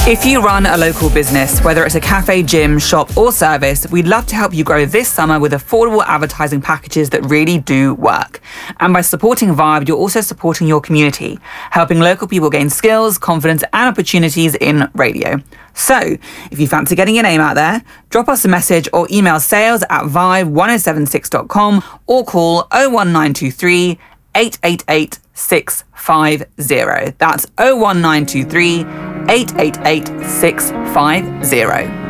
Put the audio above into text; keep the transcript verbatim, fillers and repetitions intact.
If you run a local business, whether it's a cafe, gym, shop or service, we'd love to help you grow this summer with affordable advertising packages that really do work. And by supporting Vibe, you're also supporting your community, helping local people gain skills, confidence and opportunities in radio. So, if you fancy getting your name out there, drop us a message or email sales at vibe one oh seven six dot com or call oh one nine two three, eight eight eight, six five zero. That's oh one nine two three, eight eight eight, six five zero.